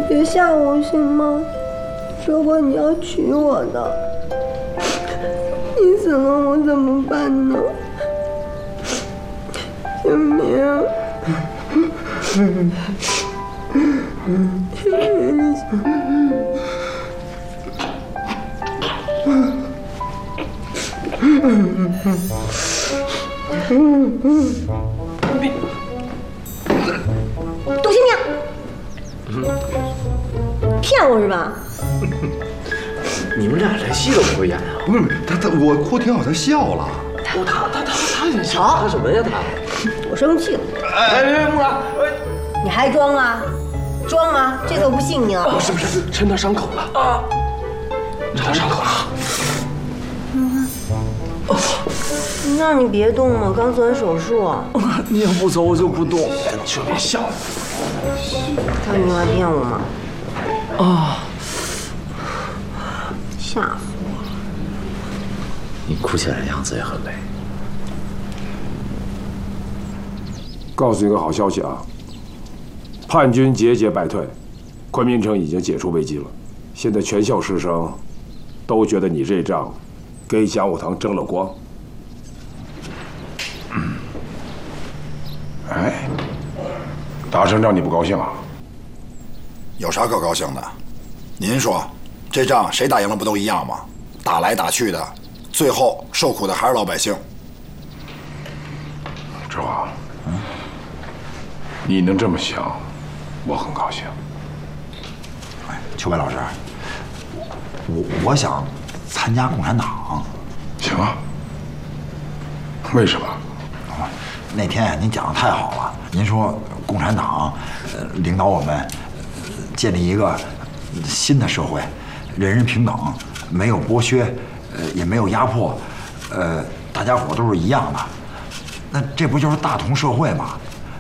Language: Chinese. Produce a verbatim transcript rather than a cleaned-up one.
别吓我行吗？说过你要娶我的，你死了我怎么办呢？小明， 杜新明，骗我是吧？ 你们俩连戏都不会演啊？ 不是他他我哭挺好，他笑了。 他他他他他也笑，他什么呀他？ 我生气了。 哎，木兰， 你还装啊？装吗？这次我不信你了。 不是不是，抻他伤口了啊！抻他伤口了。 那你别动嘛，刚做完手术。 你要不走我就不动。你就别笑。 他你还骗我吗？ 啊！ 吓死我了！ 你哭起来的样子也很累。 告诉你个好消息啊！叛军节节败退，昆明城已经解除危机了。现在全校师生都觉得你这仗给讲武堂争了光。 哎，打胜仗你不高兴啊？ 有啥可高兴的？您说，这仗谁打赢了不都一样吗？打来打去的，最后受苦的还是老百姓。 志华，嗯，你能这么想，我很高兴。 哎，秋白老师，我我想参加共产党。 行啊。为什么？ 那天呀，您讲的太好了。您说共产党，呃，领导我们、呃、建立一个新的社会，人人平等，没有剥削，呃，也没有压迫，呃，大家伙都是一样的。那这不就是大同社会吗？